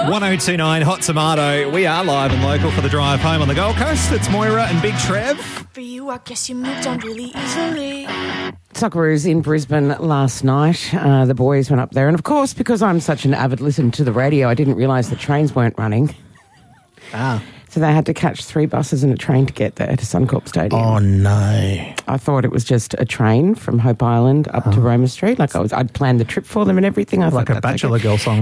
1029 Hot Tomato. We are live and local for the drive home on the Gold Coast. It's Moira and Big Trev. For you, I guess you moved on really easily. Socceroos in Brisbane last night. The boys went up there. And, of course, because I'm such an avid listener to the radio, I didn't realise the trains weren't running. So they had to catch 3 buses and a train to get there to Suncorp Stadium. Oh, no. I thought it was just a train from Hope Island up to Roma Street. Like I'd planned the trip for them and everything. I Like thought a Bachelor Girl song.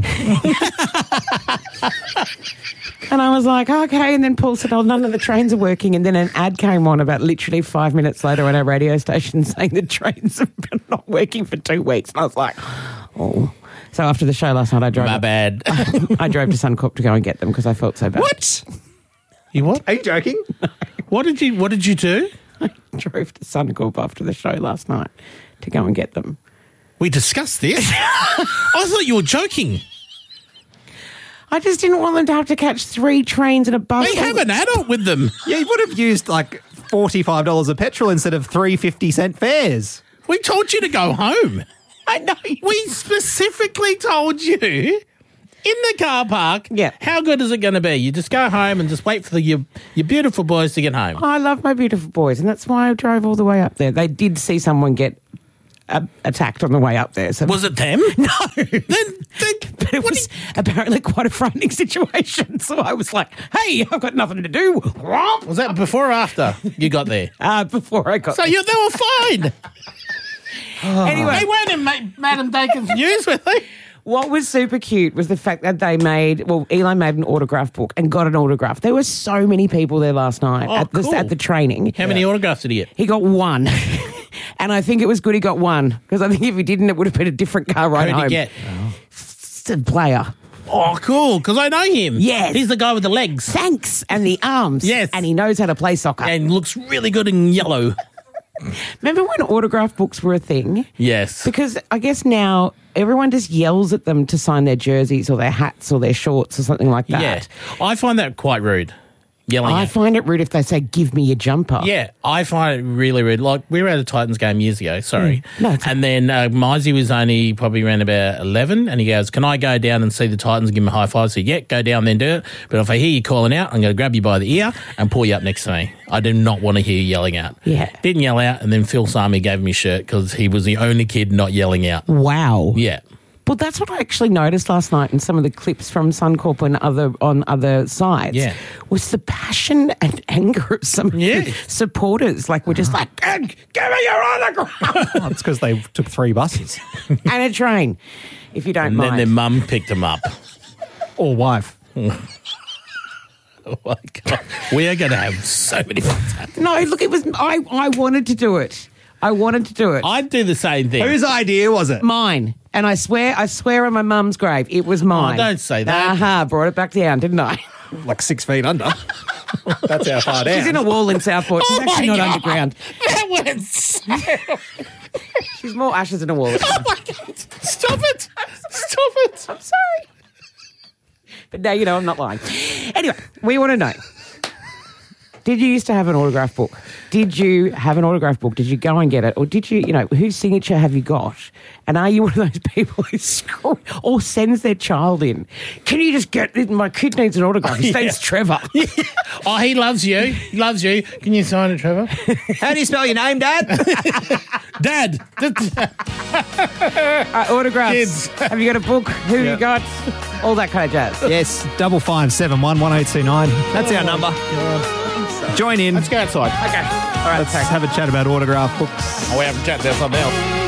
And I was like, okay. And then Paul said, oh, none of the trains are working. And then an ad came on about literally 5 minutes later on our radio station saying the trains have been not working for 2 weeks. And I was like, oh. So after the show last night, I drove. My bad. I drove to Suncorp to go and get them because I felt so bad. What? You what? Are you joking? What did you do? I drove to Suncorp after the show last night to go and get them. We discussed this. I thought you were joking. I just didn't want them to have to catch 3 trains and a bus. They have an adult with them. Yeah, you would have used like $45 of petrol instead of 3 50-cent fares. We told you to go home. I know. We specifically told you in the car park. Yeah. How good is it going to be? You just go home and just wait for your beautiful boys to get home. I love my beautiful boys, and that's why I drove all the way up there. They did see someone get attacked on the way up there. So Was it them? No. But It was apparently quite a frightening situation. So I was like, hey, I've got nothing to do. Was that before or after you got there? Before I got So they were fine. Anyway, They weren't in Madam Dakin's news, were they? what was super cute was the fact that Eli made an autograph book and got an autograph. There were so many people there last night cool. at the training. How many autographs did he get? He got 1. And I think it was good he got 1 because I think if he didn't, it would have been a different car ride Who home. did he get? It's a player. Oh, cool, because I know him. Yes. He's the guy with the legs. Thanks. And the arms. Yes. And he knows how to play soccer. And looks really good in yellow. Remember when autograph books were a thing? Yes. Because I guess now everyone just yells at them to sign their jerseys or their hats or their shorts or something like that. Yeah. I find that quite rude. Yelling I at. find it rude if they say, give me your jumper. Yeah, I find it really rude. Like, we were at a Titans game years ago, sorry. No, it's and then Mizey was only probably around about 11, and he goes, can I go down and see the Titans and give him a high five? I said, yeah, go down then do it. But if I hear you calling out, I'm going to grab you by the ear and pull you up next to me. I do not want to hear you yelling out. Yeah. Didn't yell out, and then Phil Sami gave him his shirt because he was the only kid not yelling out. Wow. Yeah. Well, that's what I actually noticed last night in some of the clips from Suncorp and on other sides. Yeah. Was the passion and anger of some of the supporters. Like, we're just like, give me your autograph. It's because they took 3 buses. And a train, if you don't And mind. then their mum picked him up. Or wife. Oh, my God. We are going to have so many fun. No, look, it was. I wanted to do it. I'd do the same thing. Whose idea was it? Mine. And I swear on my mum's grave, it was mine. Oh, don't say that. Aha, brought it back down, didn't I? Like 6 feet under. That's how far down. She's in a wall in Southport. She's actually not underground. That was... She's more ashes in a wall. Oh, my God. Stop it. Stop it. I'm sorry. But now you know I'm not lying. Anyway, we want to know. Did you used to have an autograph book? Did you have an autograph book? Did you go and get it? Or did you, whose signature have you got? And are you one of those people who or sends their child in? Can you just get, my kid needs an autograph. His name's Trevor. Yeah. Oh, he loves you. He loves you. Can you sign it, Trevor? How do you spell your name, Dad? Dad. Autographs. Kids. Have you got a book? Who you got? All that kind of jazz. Yes, 5571 1029. That's our number. Join in. Let's go outside. Okay. All right. Let's have a chat about autograph books. Oh, we haven't chatted about something else.